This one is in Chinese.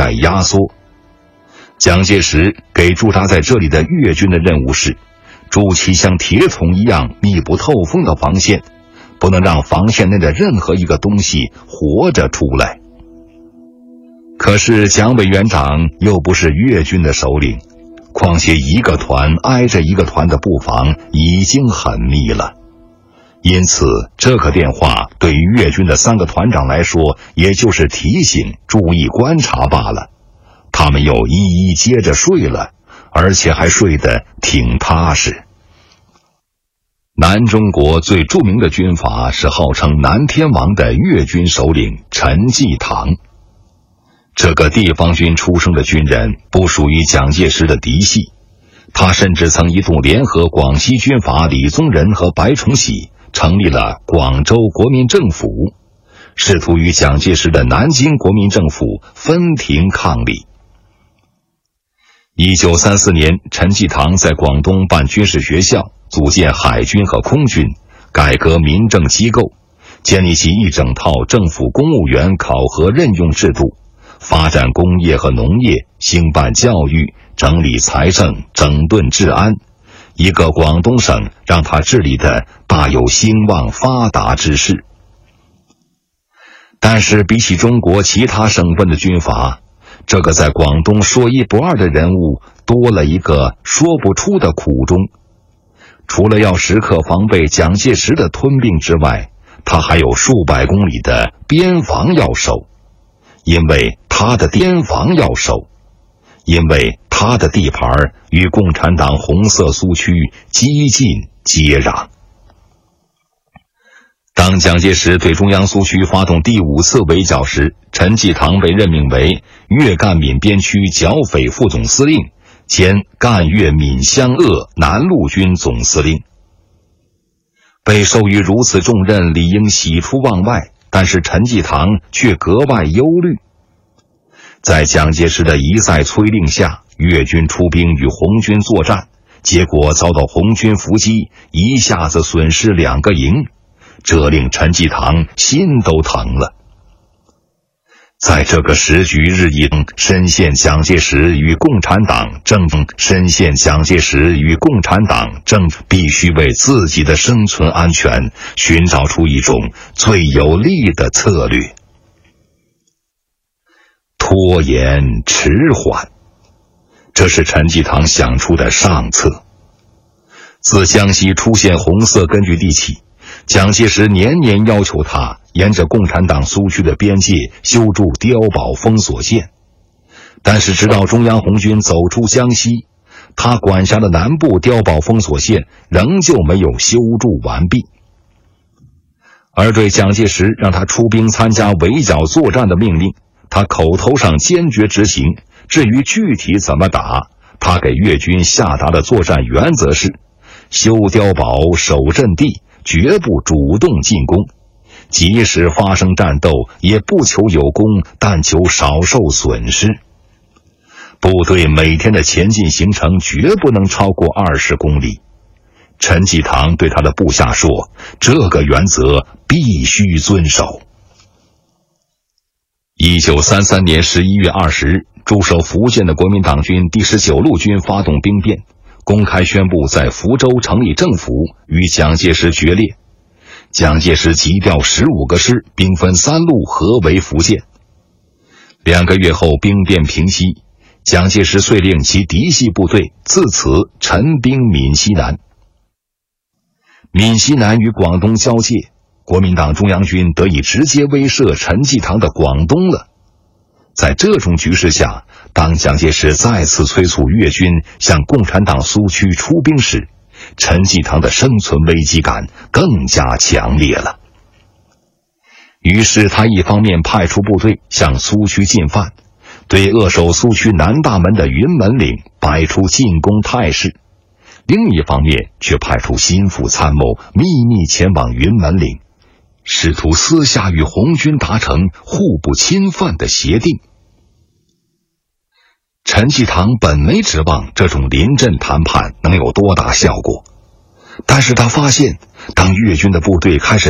盖压缩。蒋介石给驻扎在这里的粤军的任务是筑起像铁桶一样密不透风的防线，不能让防线内的任何一个东西活着出来。可是蒋委员长又不是粤军的首领，况且一个团挨着一个团的布防已经很密了，因此这个电话对于粤军的3个团长来说，也就是提醒注意观察罢了。他们又一一接着睡了，而且还睡得挺踏实。南中国最著名的军阀是号称南天王的粤军首领陈济棠。这个地方军出生的军人不属于蒋介石的嫡系，他甚至曾一度联合广西军阀李宗仁和白崇禧成立了广州国民政府，试图与蒋介石的南京国民政府分庭抗礼。1934年，陈济棠在广东办军事学校，组建海军和空军，改革民政机构，建立起一整套政府公务员考核任用制度，发展工业和农业，兴办教育，整理财政，整顿治安。一个广东省让他治理的大有兴旺发达之势。但是比起中国其他省份的军阀，这个在广东说一不二的人物多了一个说不出的苦衷。除了要时刻防备蒋介石的吞并之外，他还有数百公里的边防要守，因为他的地盘与共产党红色苏区几近接壤。当蒋介石对中央苏区发动第5次围剿时，陈济棠被任命为粤赣闽边区剿匪副总司令兼赣粤闽湘鄂南路军总司令。被授予如此重任，理应喜出望外，但是陈济棠却格外忧虑。在蒋介石的一再催令下，粤军出兵与红军作战，结果遭到红军伏击，一下子损失2个营，这令陈济棠心都疼了。在这个时局日益深陷蒋介石与共产党政必须为自己的生存安全寻找出一种最有利的策略。拖延迟缓，这是陈济棠想出的上策。自江西出现红色根据地起，蒋介石年年要求他沿着共产党苏区的边界修筑碉堡封锁线，但是直到中央红军走出江西，他管辖的南部碉堡封锁线仍旧没有修筑完毕。而对蒋介石让他出兵参加围剿作战的命令，他口头上坚决执行，至于具体怎么打，他给粤军下达的作战原则是：修碉堡，守阵地，绝不主动进攻，即使发生战斗，也不求有功，但求少受损失。部队每天的前进行程绝不能超过20公里。陈济棠对他的部下说，这个原则必须遵守。1933年11月20日，驻守福建的国民党军第19路军发动兵变，公开宣布在福州成立政府，与蒋介石决裂。蒋介石急调15个师，兵分3路合围福建。2个月后，兵变平息，蒋介石遂令其嫡系部队自此陈兵闽西南。闽西南与广东交界，国民党中央军得以直接威慑陈济棠的广东了。在这种局势下，当蒋介石再次催促粤军向共产党苏区出兵时，陈济棠的生存危机感更加强烈了。于是他一方面派出部队向苏区进犯，对扼守苏区南大门的云门岭摆出进攻态势，另一方面却派出心腹参谋秘密前往云门岭，试图私下与红军达成互不侵犯的协定。陈济棠本没指望这种临阵谈判能有多大效果，但是他发现，当粤军的部队开始